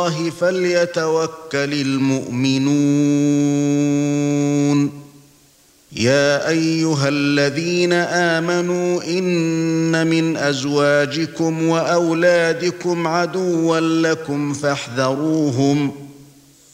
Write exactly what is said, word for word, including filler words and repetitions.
الله فليتوكل المؤمنون يا ايها الذين آمنوا ان من ازواجكم واولادكم عدوا لكم فاحذروهم